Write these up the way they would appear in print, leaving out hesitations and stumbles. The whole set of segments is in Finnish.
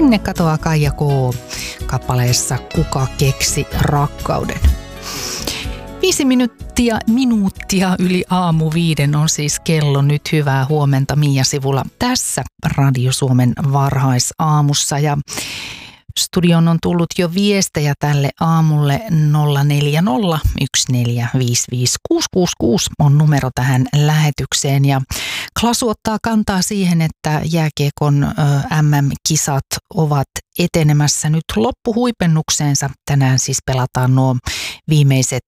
Minne katoaa Kaija K. kappaleessa Kuka keksi rakkauden. 5 minuuttia yli aamu 5 on siis kello nyt. Hyvää huomenta Mia Sivula tässä Radio Suomen varhaisaamussa. Ja studion on tullut jo viestejä tälle aamulle. 0401455666 on numero tähän lähetykseen. Ja Klasu ottaa kantaa siihen, että jääkiekon MM-kisat ovat etenemässä nyt loppuhuipennukseensa. Tänään siis pelataan nuo viimeiset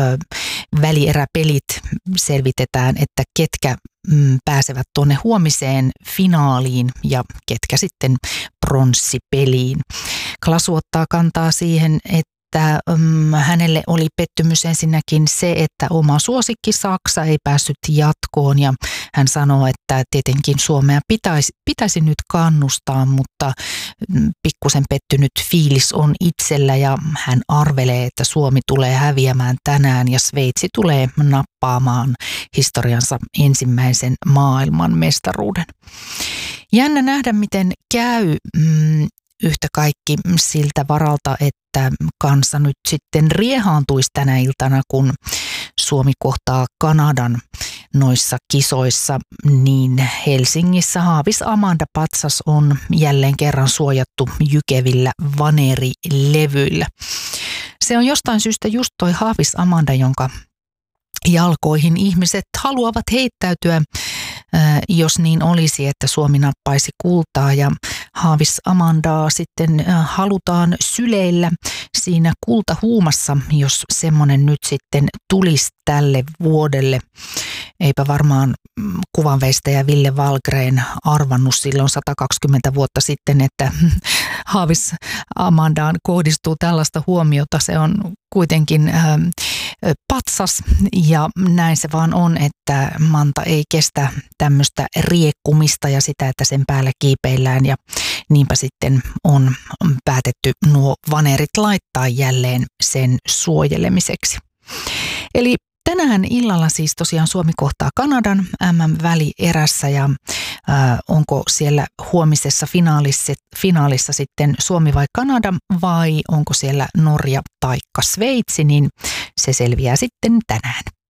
välieräpelit. Selvitetään, että ketkä pääsevät tuonne huomiseen finaaliin ja ketkä sitten pronssipeliin. Klasu ottaa kantaa siihen, että hänelle oli pettymys ensinnäkin se, että oma suosikki Saksa ei päässyt jatkoon, ja hän sanoo, että tietenkin Suomea pitäisi nyt kannustaa, mutta pikkusen pettynyt fiilis on itsellä, ja hän arvelee, että Suomi tulee häviämään tänään ja Sveitsi tulee nappaamaan historiansa ensimmäisen maailmanmestaruuden. Jännä nähdä, miten käy. Yhtä kaikki siltä varalta, että kansa nyt sitten riehaantuisi tänä iltana, kun Suomi kohtaa Kanadan noissa kisoissa, niin Helsingissä Haavis Amanda patsas on jälleen kerran suojattu jykevillä vanerilevyillä. Se on jostain syystä just toi Haavis Amanda, jonka jalkoihin ihmiset haluavat heittäytyä, jos niin olisi, että Suomi nappaisi kultaa, ja Haavis Amandaa sitten halutaan syleillä siinä kultahuumassa, jos semmoinen nyt sitten tulisi tälle vuodelle. Eipä varmaan kuvanveistäjä Ville Wahlgren arvannut silloin 120 vuotta sitten, että Haavis Amandaan kohdistuu tällaista huomiota. Se on kuitenkin patsas, ja näin se vaan on, että Manta ei kestä tämmöistä riekkumista ja sitä, että sen päällä kiipeillään, ja niinpä sitten on päätetty nuo vanerit laittaa jälleen sen suojelemiseksi. Eli tänään illalla siis tosiaan Suomi kohtaa Kanadan MM-välierässä, ja onko siellä huomisessa finaalissa sitten Suomi vai Kanada, vai onko siellä Norja taikka Sveitsi, niin se selviää sitten tänään.